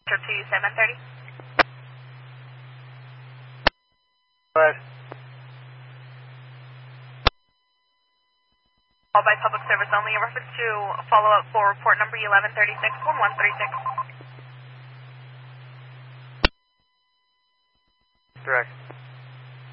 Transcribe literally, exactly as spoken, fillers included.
to seven thirty. Go ahead. Call by public service only in reference to follow-up for report number eleven thirty-six, one one three six.